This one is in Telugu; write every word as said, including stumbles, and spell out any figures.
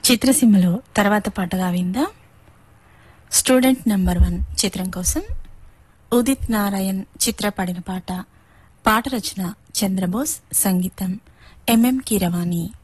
చిత్రసీమలో తర్వాత పాటగా విందాం. స్టూడెంట్ నంబర్ వన్ చిత్రం కోసం ఉదిత్ నారాయణ్ చిత్ర పాడిన పాట. పాట రచన చంద్రబోస్, సంగీతం ఎంఎం కీరవాణి.